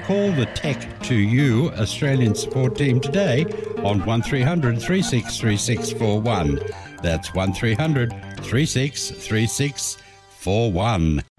Call the Tech to You Australian support team today on 1300 363641. That's 1300 363641.